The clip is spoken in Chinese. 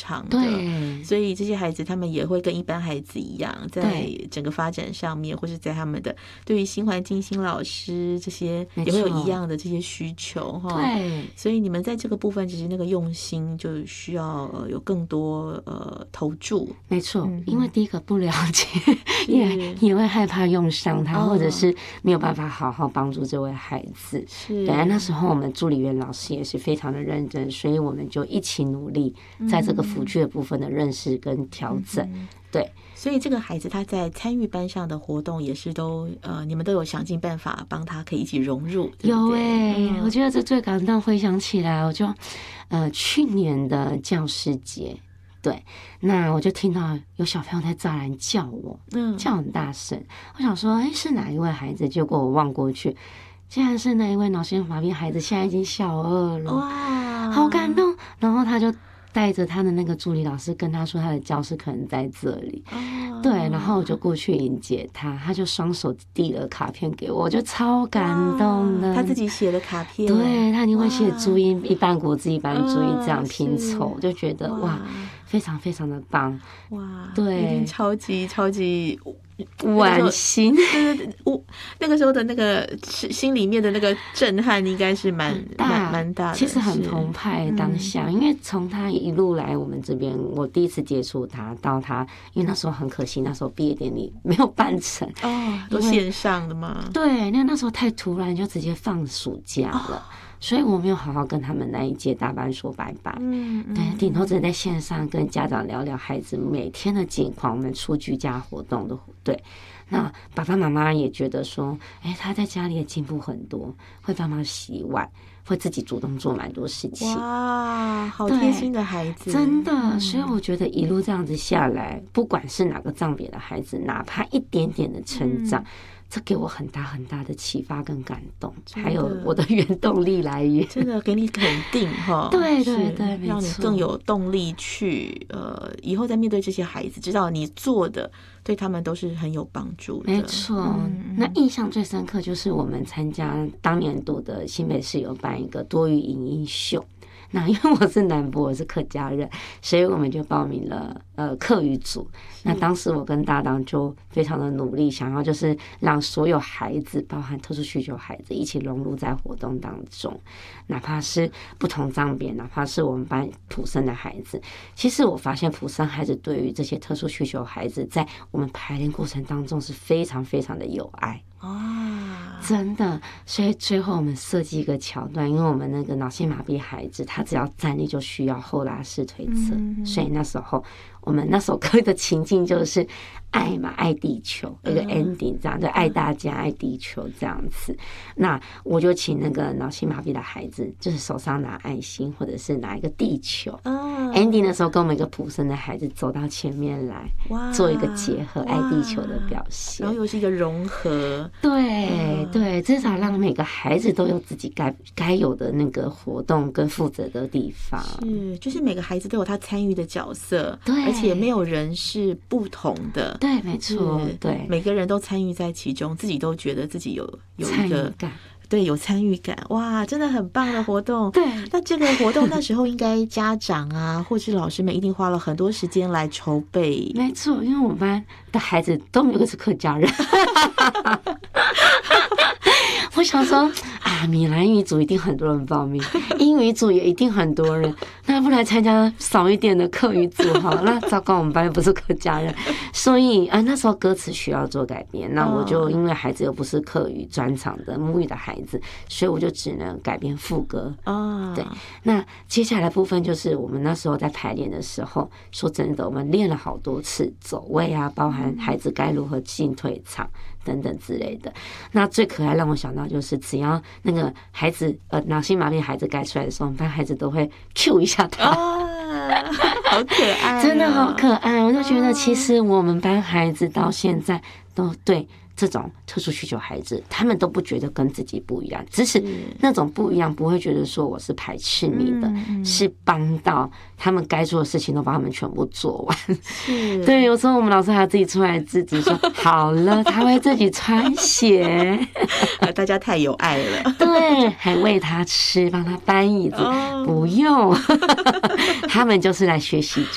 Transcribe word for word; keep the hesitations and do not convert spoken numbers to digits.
常的， 对， 所以这些孩子他们也会跟一般孩子一样，在整个发展上面，或是在他们的对于新环境、新老师这些也会有一样的这些需求哈。 对， 所以你们在这个部分其实那个用心就需要呃有更多呃投注。 没错， 嗯、 因为第一个不了解，也也会害怕用伤他，哦、或者是没有办法好好帮助这位孩子。 是， 对，那时候我们助理员老师也是非常的认真，所以我们就一起努力，在这个辅具的部分的认识跟调整。嗯、对， 所以这个孩子他在参与班上的活动也是都呃，你们都有想尽办法帮他可以一起融入。对对有哎、欸嗯， 我觉得这最感动。回想起来，我就呃去年的教师节。对，那我就听到有小朋友在栅栏叫我，嗯，叫很大声。我想说，哎，是哪一位孩子？结果我望过去，竟然是那一位脑性麻痹孩子，现在已经小二了，哇，好感动。然后他就带着他的那个助理老师跟他说，他的教室可能在这里。哦、对，然后我就过去迎接他，他就双手递了卡片给我，我就超感动的。 他自己写的卡片， 对，他一定会写注音，一般国字一般注音这样拼凑，就觉得哇。非常非常的棒， 哇！ 对， 一定超级超级惋惜。 对对对，我那个时候的那个心里面的那个震撼，应该是蛮蛮蛮大的。 其实很澎湃当下，嗯、因为从他一路来我们这边，我第一次接触他，到他，因为那时候很可惜，那时候毕业典礼没有办成哦，都线上的嘛。 对，那那时候太突然，就直接放暑假了。哦，所以我没有好好跟他们那一届大班说拜拜，嗯，对，顶多只是在线上跟家长聊聊孩子每天的近况，我们出居家活动的，对。那爸爸妈妈也觉得说，哎，他在家里也进步很多，会帮忙洗碗，会自己主动做蛮多事情。 哇，好贴心的孩子， 真的。所以我觉得一路这样子下来，不管是哪个障别的孩子，哪怕一点点的成长。嗯，这给我很大很大的启发跟感动，还有我的原动力来源， 真的给你肯定哈， 对对对， 让你更有动力去呃，以后在面对这些孩子，知道你做的对他们都是很有帮助的。 没错，嗯、那印象最深刻就是我们参加当年度的新北市有办一个多语影音秀。那因为我是南部，我是客家人，所以我们就报名了呃客语组。那当时我跟搭档就非常的努力，想要就是让所有孩子，包含特殊需求孩子，一起融入在活动当中，哪怕是不同障别，哪怕是我们班普生的孩子。其实我发现普生孩子对于这些特殊需求孩子，在我们排练过程当中是非常非常的有爱。啊，真的，所以最后我们设计一个桥段，因为我们那个脑性麻痹孩子，他只要站立就需要后拉式推车，嗯、所以那时候我们那首歌的情境就是爱嘛，爱地球，一个 ending 这样，就爱大家，爱地球这样子。那我就请那个脑性麻痹的孩子，就是手上拿爱心，或者是拿一个地球。哦、ending 的时候，跟我们一个普生的孩子走到前面来，做一个结合爱地球的表现， 然后又是一个融合。 对对，至少让每个孩子都有自己该该有的那个活动跟负责的地方。 是，就是每个孩子都有他参与的角色，对，而且没有人是不同的。 对，没错，对， 每个人都参与在其中，自己都觉得自己有有一个感。 对，有参与感，哇，真的很棒的活动。 对， 那这个活动那时候应该家长啊，或是老师们一定花了很多时间来筹备。 没错，因为我们班的孩子都没有一个是客家人。我想说啊，闽南语组一定很多人报名，英语组也一定很多人，那不来参加少一点的客语组好？那糟糕，我们班又不是客家人，所以啊，那时候歌词需要做改编，那我就因为孩子又不是客语专场的母语的孩子，所以我就只能改编副歌。哦，对，那接下来的部分就是我们那时候在排练的时候，说真的，我们练了好多次走位啊，包含孩子该如何进退场等等之类的。那最可爱让我想到就是，只要那个孩子呃脑性麻痹孩子该出来的时候，我们班孩子都会 Q 一下他。 啊，好可爱， 真的好可爱！我就觉得其实我们班孩子到现在都对这种特殊需求孩子，他们都不觉得跟自己不一样，只是那种不一样不会觉得说我是排斥你的，嗯、是帮到他们该做的事情都把他们全部做完。对，有时候我们老师还要自己出来制止说好了，他会自己穿鞋。 大家太有爱了。 对，还喂他吃，帮他搬椅子，哦、不用。他们就是来学习